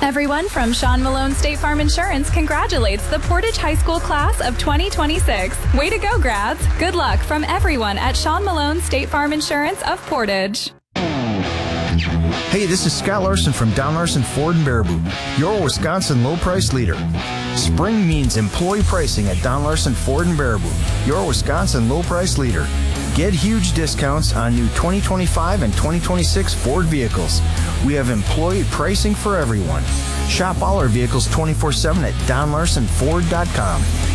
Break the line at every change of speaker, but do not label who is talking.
Everyone from Sean Malone State Farm Insurance congratulates the Portage High School class of 2026. Way to go, grads. Good luck from everyone at Sean Malone State Farm Insurance of Portage.
Hey, this is Scott Larson from Don Larson Ford and Baraboo, your Wisconsin low price leader. Spring means employee pricing at Don Larson Ford and Baraboo, your Wisconsin low price leader. Get huge discounts on new 2025 and 2026 Ford vehicles. We have employee pricing for everyone. Shop all our vehicles 24/7 at DonLarsonFord.com.